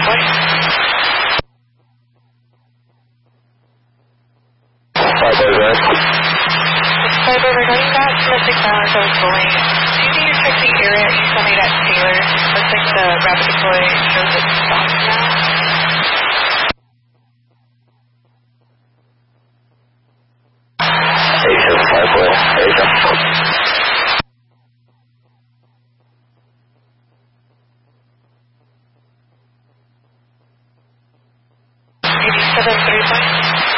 point. Cyber, regarding that domestic violence I was going, do you need to check the area you told me that Taylor? Looks like the rapid deploy shows it stopped now. Maybe 7 3 point.